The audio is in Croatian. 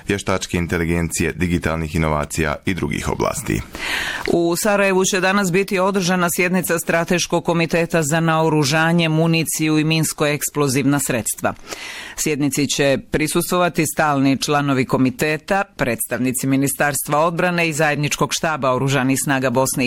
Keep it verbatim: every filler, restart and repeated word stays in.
vještačke inteligencije, digitalnih inovacija i drugih oblasti. U Sarajevu će danas biti održana sjednica Strateškog komiteta za naoružanje, municiju i minsko-eksplozivna sredstva. Sjednici će prisustvovati stalni članovi komiteta, predstavnici Ministarstva odbrane i zajedničkog štaba Oružanih snaga Bosne